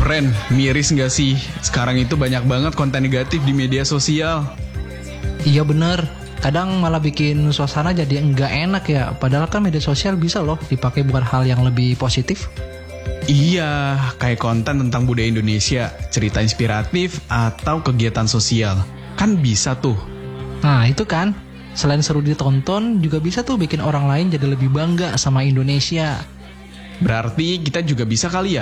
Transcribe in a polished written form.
Ren, miris nggak sih? Sekarang itu banyak banget konten negatif di media sosial. Iya bener, kadang malah bikin suasana jadi enggak enak ya. Padahal kan media sosial bisa loh dipakai buat hal yang lebih positif. Iya, kayak konten tentang budaya Indonesia, cerita inspiratif, atau kegiatan sosial. Kan bisa tuh. Nah itu kan, selain seru ditonton, juga bisa tuh bikin orang lain jadi lebih bangga sama Indonesia. Berarti kita juga bisa kali ya